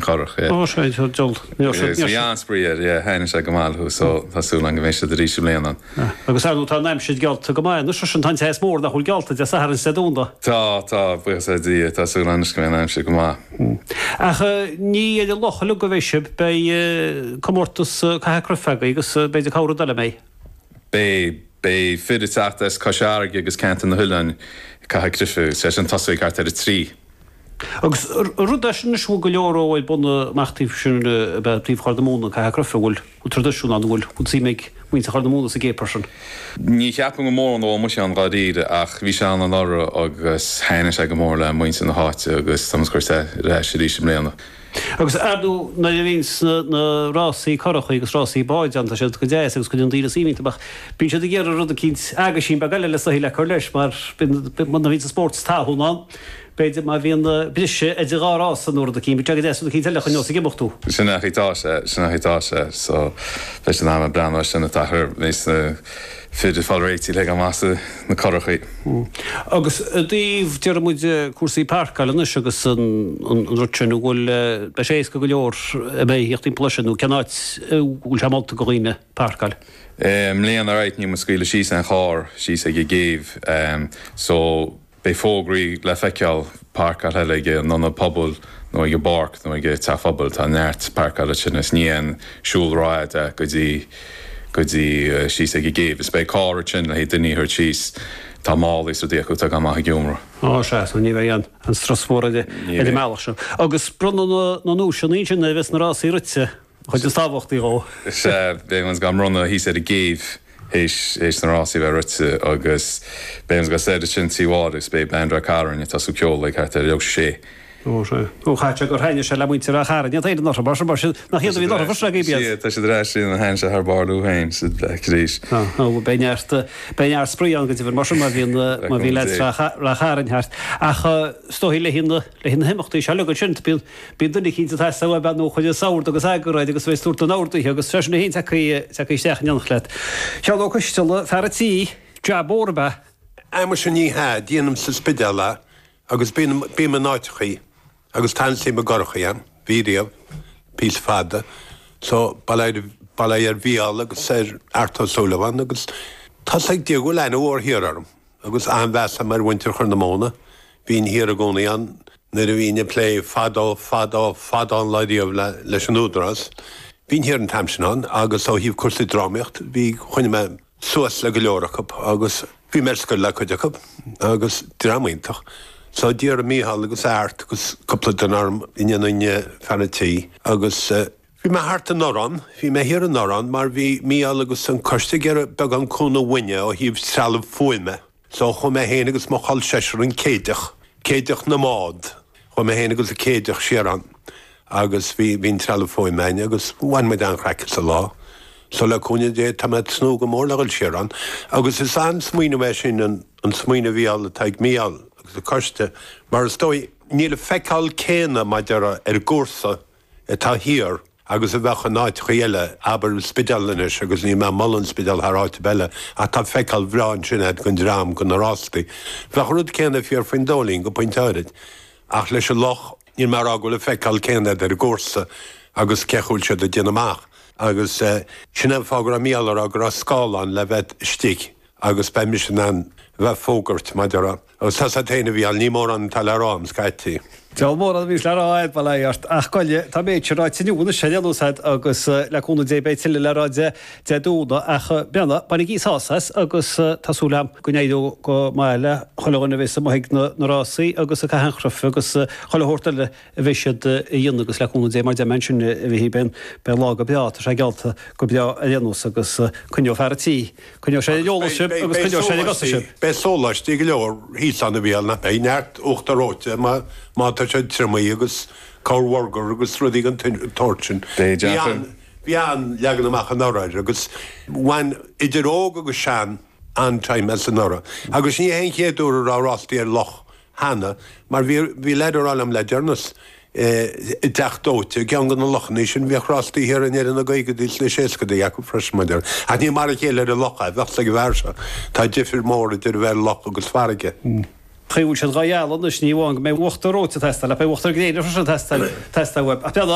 corach. Sé jol. Jansbríad, haine sé gomáilú, so tásúlan go mééis a ríisi léanan. Agus anú tá neim siad gealt go mai, nu sin tan heis mór nach chuil gealta de sa an sedúnda. Tá bu a dí tásúlan go mé neim se go má. Ach ní idir locha lu go bhéisib be commórtas caithecrafega agus beidir cabhra dala mé. Bé fiidir teachtas caisearg agus ceantan na thuileáin caithecrafú sé an tasú cartar a trí. Agus rúda sin na sú go leoró buna machtíh sin bríomh chardamóna caithecrafa bhfuil ú tradiisiúna bhfuil ú sí méid muinte chardamóna sa géperson. Ní cheapan go mór an ó mu an gáíide ach bhí se an ára agus haine sé go mór le muinte na háite agus samscuirte rééis ríisi léana. Agus ardú na víns na rásaí choracha agus rásaí báid an sé go dé agus go an díra símintach. Bín sé ggéar rud a cinint agus sin be gaile le sa le chu leis mar man na ví a sports táúná. Beidir má bhíon brise idir gárás an úr a cí, te dé cí teach an gimochtú. Sinna hitáise, so leis an am breá sinna tachar més fiidir fáilréití le an massa na chorachaí. Agus díomh dear muid cuasaí parcáil is agus an ruteanú bhfuil be sééis go leor a bheith hiochttaí pluisianú cenáid bhfuil seáilta go riine parcáil. Mléan a réit ní mu scuile sí an chár sí a géh, so Bei fógraí le feiceáil parcáil heilige ná na pobl nó ige barc nó ige tá fphobal tá neart parcáil sinna sníon siúlráide go dtí síos ige géh. Is bei cáir sin le hé duine chuir síos tá mála so dé chu go maithe giomra. Sé ní bheith an strasmóra idir meach se. Agus brunna nó sin ní sin bheits na rásaí rute chuid an stábhachttaí rá. sé bé man gan runna hí sé a géh. Éis na rásí bheith rute agus béms go séidir sin tíhád is bé bendra caran tá sú ceol le cartar leog sé. Chaite gur haine se le muinte a charan, éidir nach bar nach chéad bhí fusra bí. Tá sé rééis sin na hain se th barú hain si ríéis. Bear spríán go bhar mar bhí le charan heart. Acha stohí le hinna himachtaí se go sin bí dunig cinn sa ben nó chuide saoir agus aguráid agus bhééis túirta náirtaí agus treisna hén teach leat. Seá go chuistela fer tí deabórba. Mar sin ní he díanam sa spidala agus bí náitichaí agus tan sé a gorchaí bhíríomh pís fada, so baléir bhíal agus sé Arthur Sullivan agus tá ag díag go lena óhiararm agus an bheasa mar winter chun na móna, bhín hir a gcónaí an na a bhíine lé fadán leidíomh leis an údras. Bhín hir an tamsin agus ó híomh cuasaí drámiocht, bhí chuine me suas le go leorachab agus bhí merscoil le chuideachab agus drámaintach. So díar a míhall agus airt agus coppla den arm inine fanatí agus bhí me hart an norán, bhí me hir an norán, mar bhí míhall agus an coiste gur beg an cúna bhaine ó híomh salah fuime. So chu me héana agus mo hall seisiir an céideach na mád, chu me héana agus a céideach siaran agus bhín salah fuime agus bhain me an chreice sa lá. So le cúne dé tá snú go mór legail siaran, agus is an smuoine bheith sin an smuoine bhíal a teag míal. De koste, mar stoi níle feáil céna maidera gúsa tá hir agus a bhecha náid chéile aber spidalnis agus ní me mallan spidal thráte belle a tá feáil bhráin sinna gon drám gon narástaí. Bheith rud céna fiar faoin dólín go pointáid. Ach leis a loch ní mar agul le feáil céna gúsa agus cechúil se de déanaach. Agus sinna fágur a míalar agur a scálan le bheith stig agus be mis an bheith fógurt maidera. Agus tá téine bhí al ní mór an tal rám scaití. Teall mór a bhís le ráid bailart ach goile tá méid se ráid sinúna séúsáid agus leúna dé beit tiile le ráide de dúna ach beanna banig ísásas agus tásúlam go néadú go maiile choleganna bhés maiigh na rásaí agus a caihanchrafa agus cholehoirtaile a bhéisiad dhéana agus leúna dé mar de mensin a bhí ben be lá go beáta sé gealta go be a dhéanús agus cuneo feartí. Cuneo sé leolalasib agus cuneo sé gasisi. Be sólas tí go leor hísanna bhíalna é neart uchtaróte má sé tramaí agus cáhhargar agus rudí an tortin. Bhí an legan amach an áráid agus bhain idiróg agus sean an taim as an ára. Agus ní hén chéadú rárástaí ar loch hána, mar bhí leidir allam le dearnas deachdóte gan gan na lochní sin bhíoh rástaí hir an éan na gaigadís le sécada Jacob Freshmaidir. A ní mar chéile a locha, bhecht le go bhharsa, tá difir mór idir bheith loch agus farige. Chaúil se ráálan is níháin mé bhachttaróta teststal, a be bhachtar gréidir san teststal web.